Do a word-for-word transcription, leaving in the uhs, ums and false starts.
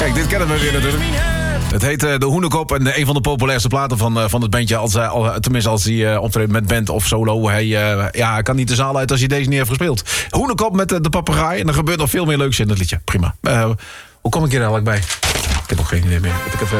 Kijk, dit kennen we weer natuurlijk. Het heet uh, De Hoenekop en uh, een van de populairste platen van, uh, van het bandje. Als, uh, al, tenminste, als hij uh, optreedt met band of solo. Hij, uh, ja, hij kan niet de zaal uit als hij deze niet heeft gespeeld. Hoenekop met uh, de papegaai. En er gebeurt nog veel meer leuks in het liedje. Prima. Uh, hoe kom ik hier eigenlijk bij? Ik heb ook geen idee meer. Ik heb, uh,